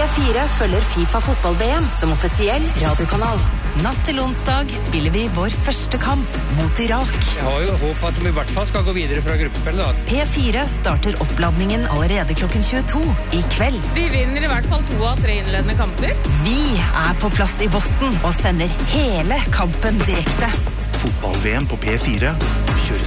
P4 følger FIFA fotball-VM som offisiell radiokanal. Natt til onsdag spiller vi vår første kamp mot Irak. Jeg har jo håp at de i hvert fall skal gå videre fra gruppespillet. P4 starter oppladningen allerede klokken 22 i kveld. Vi vinner i hvert fall 2 av 3 innledende kamper. Vi er på plass i Boston og sender hele kampen direkte. Fotball-VM på P4 kjøres